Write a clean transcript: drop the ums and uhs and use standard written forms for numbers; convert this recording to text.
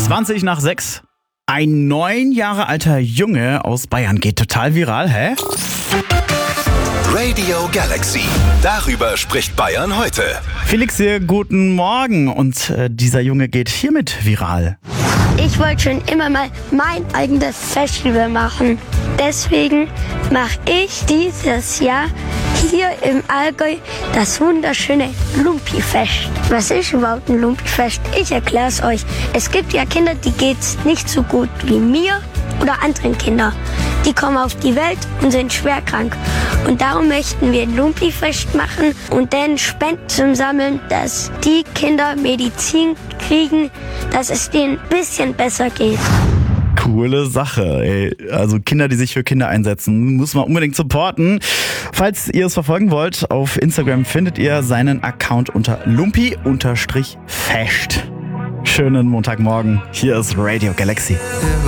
20 nach 6. Ein 9 Jahre alter Junge aus Bayern geht total viral, hä? Radio Galaxy. Darüber spricht Bayern heute. Felix hier, guten Morgen. Und dieser Junge geht hiermit viral. Ich wollte schon immer mal mein eigenes Festival machen. Deswegen mache ich dieses Jahr hier im Allgäu das wunderschöne Lumpi-Fest. Was ist überhaupt ein Lumpi-Fest? Ich erkläre es euch. Es gibt ja Kinder, die geht's nicht so gut wie mir oder anderen Kindern. Die kommen auf die Welt und sind schwer krank. Und darum möchten wir ein Lumpi-Fest machen und dann Spenden zum Sammeln, dass die Kinder Medizin kriegen, dass es denen ein bisschen besser geht. Coole Sache, ey. Also Kinder, die sich für Kinder einsetzen, muss man unbedingt supporten. Falls ihr es verfolgen wollt, auf Instagram findet ihr seinen Account unter lumpi_fest. Schönen Montagmorgen. Hier ist Radio Galaxy.